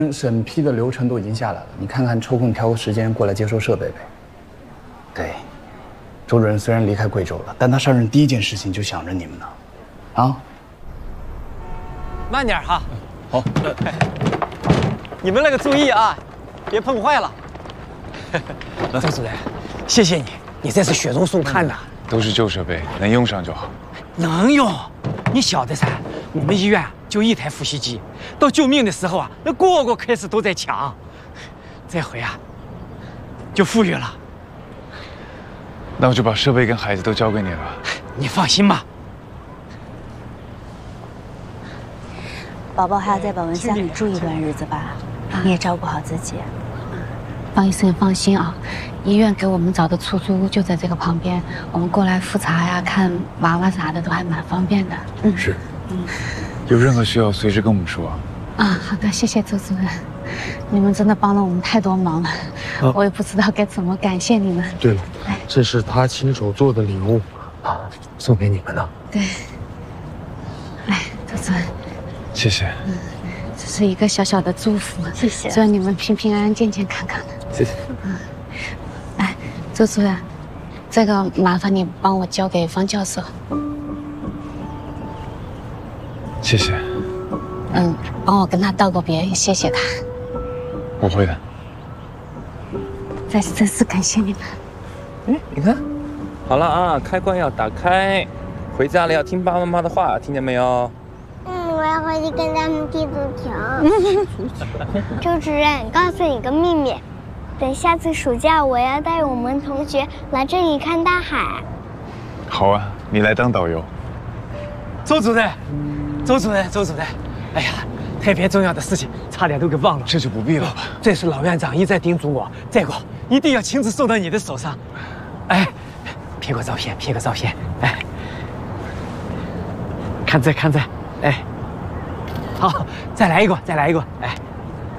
审批的流程都已经下来了，你看看抽空挑个时间过来接收设备呗。对，周主任虽然离开贵州了，但他上任第一件事情就想着你们呢。啊， 慢点哈。 好。 你们那个注意啊，别碰坏了。周主任，谢谢你，你这是雪中送炭呐。 都是旧设备，能用上就好。 能用，你晓得噻，我们医院就一台呼吸机，到救命的时候啊，那个个科室都在抢。这回啊，就富裕了。 那我就把设备跟孩子都交给你了。 你放心吧。 宝宝还要在保温箱里住一段日子吧，你也照顾好自己。 方医生放心啊，医院给我们找的出租屋就在这个旁边，我们过来复查呀、看娃娃啥的都还蛮方便的。 是。有任何需要随时跟我们说。 啊，好的，谢谢周主任，你们真的帮了我们太多忙了，我也不知道该怎么感谢你们。 对了，这是他亲手做的礼物啊，送给你们的。 对，哎，周主任， 谢谢。 这是一个小小的祝福， 谢谢。 希望你们平平安安、健健康康的。 谢谢。 哎，周主任，这个麻烦你帮我交给方教授。 谢谢。 帮我跟他道个别，谢谢他。 我会的。 再次感谢你们。 你看，好了啊，开关要打开，回家了要听爸爸妈妈的话，听见没有？ 我要回去跟他们踢足球。周主任，告诉你个秘密，等下次暑假我要带我们同学来这里看大海。 好啊，你来当导游。 周主任，哎呀，特别重要的事情差点都给忘了。 这就不必了吧？ 这是老院长一再叮嘱我，这个一定要亲自送到你的手上。哎，拍个照片，哎，看这，哎，好，再来一个，哎。